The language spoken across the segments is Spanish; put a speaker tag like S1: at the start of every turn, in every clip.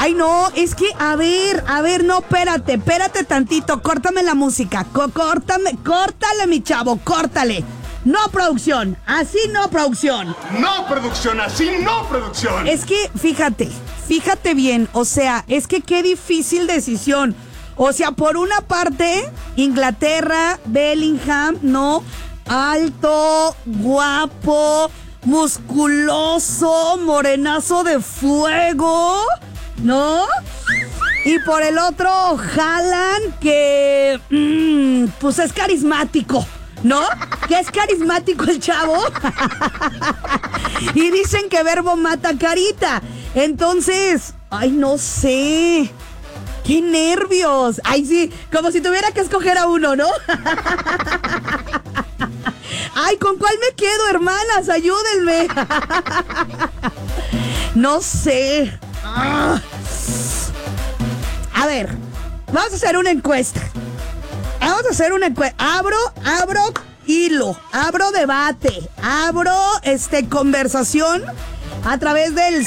S1: Ay, no, es que, a ver, no, espérate tantito, córtame la música, córtale, mi chavo, córtale. No, producción, así no, producción.
S2: No, producción, así no, producción.
S1: Es que, fíjate bien, o sea, es que qué difícil decisión. O sea, por una parte, Inglaterra, Bellingham, ¿no? Alto, guapo, musculoso, morenazo de fuego, ¿no? Y por el otro, Haaland, que, pues es carismático, ¿no? Que es carismático el chavo. Y dicen que verbo mata carita. Entonces, ay, no sé. ¡Qué nervios! Ay, sí, como si tuviera que escoger a uno, ¿no? Ay, ¿con cuál me quedo, hermanas? Ayúdenme. No sé. A ver, vamos a hacer una encuesta. Abro hilo, abro debate, abro conversación a través del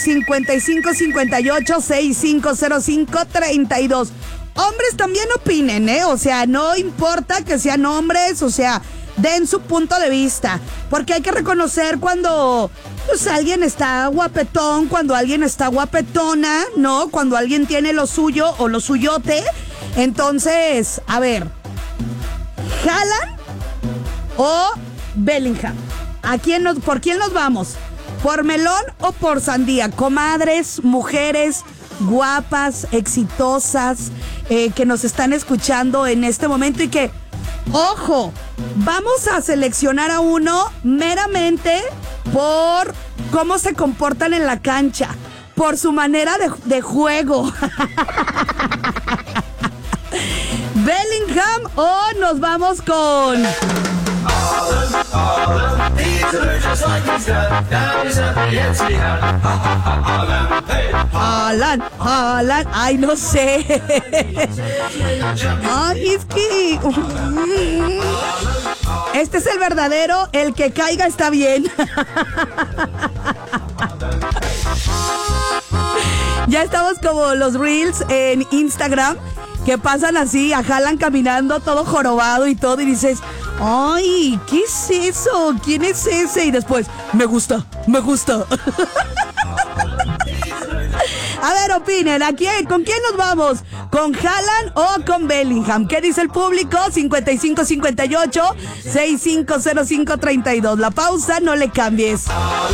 S1: 5558-6505-32. Hombres también opinen, o sea, no importa que sean hombres, o sea, den su punto de vista, porque hay que reconocer cuando pues alguien está guapetón, cuando alguien está guapetona, ¿no? Cuando alguien tiene lo suyo o lo suyote. Entonces, a ver, ¿Haaland o Bellingham? ¿Por quién nos vamos? ¿Por melón o por sandía? Comadres, mujeres guapas, exitosas, que nos están escuchando en este momento y que, ojo, vamos a seleccionar a uno meramente por cómo se comportan en la cancha, por su manera de juego. Bellingham o nos vamos con... Haaland, ay, no sé. Ay, es que... Este es el verdadero, el que caiga está bien. Ya estamos como los reels en Instagram, que pasan así a Haaland caminando todo jorobado y todo, y dices, ay, ¿qué es eso? ¿Quién es ese? Y después, me gusta. A ver, opinen, ¿con quién nos vamos? ¿Con Haaland o con Bellingham? ¿Qué dice el público? 5558-6505-32. La pausa, no le cambies.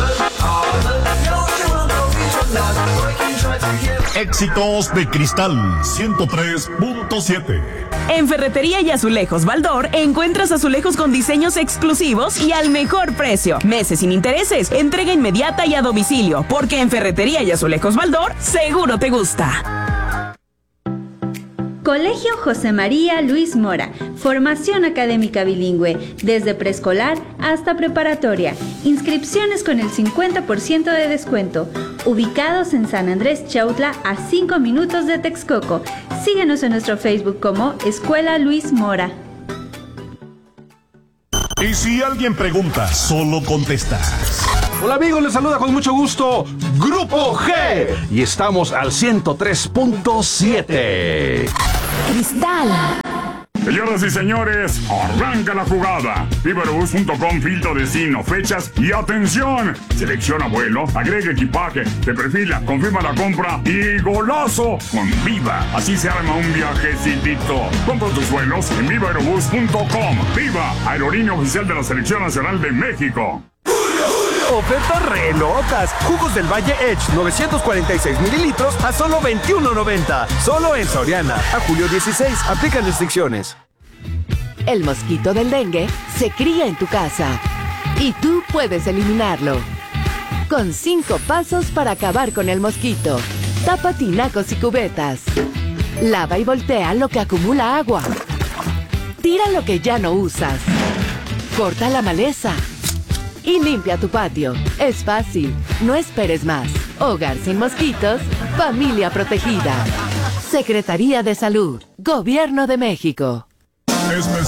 S3: Éxitos de Cristal 103.7.
S4: En Ferretería y Azulejos Baldor encuentras azulejos con diseños exclusivos y al mejor precio. Meses sin intereses, entrega inmediata y a domicilio, porque en Ferretería y Azulejos Baldor seguro te gusta.
S5: Colegio José María Luis Mora, formación académica bilingüe, desde preescolar hasta preparatoria, inscripciones con el 50% de descuento, ubicados en San Andrés Chautla a 5 minutos de Texcoco. Síguenos en nuestro Facebook como Escuela Luis Mora.
S3: Y si alguien pregunta, solo contestas.
S6: Hola amigos, les saluda con mucho gusto Grupo G y estamos al 103.7.
S4: Cristal.
S7: Señoras y señores, arranca la jugada. Vivaerobus.com, filtro destino, fechas y atención. Selecciona vuelo, agrega equipaje, te perfila, confirma la compra y ¡golazo! Con Viva. Así se arma un viajecitito. Compra tus vuelos en Vivaerobus.com. Viva, aerolínea oficial de la Selección Nacional de México.
S8: Ofertas re locas. Jugos del Valle Edge 946 mililitros a solo $21.90. Solo en Soriana. A julio 16. Aplican restricciones.
S9: El mosquito del dengue se cría en tu casa y tú puedes eliminarlo. Con 5 pasos para acabar con el mosquito. Tapa tinacos y cubetas. Lava y voltea lo que acumula agua. Tira lo que ya no usas. Corta la maleza. Y limpia tu patio. Es fácil. No esperes más. Hogar sin mosquitos. Familia protegida. Secretaría de Salud. Gobierno de México.